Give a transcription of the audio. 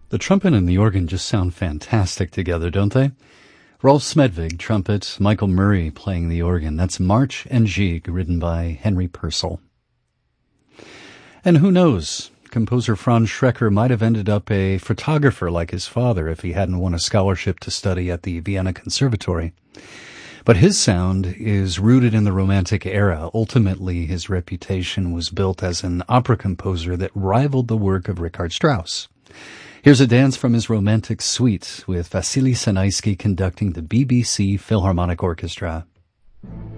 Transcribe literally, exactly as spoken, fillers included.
The trumpet and the organ just sound fantastic together, don't they? Rolf Smedvig, trumpet, Michael Murray playing the organ. That's March and Gigue, written by Henry Purcell. And who knows, composer Franz Schrecker might have ended up a photographer like his father if he hadn't won a scholarship to study at the Vienna Conservatory. But his sound is rooted in the Romantic era. Ultimately, his reputation was built as an opera composer that rivaled the work of Richard Strauss. Here's a dance from his Romantic Suite with Vasily Sanaisky conducting the B B C Philharmonic Orchestra.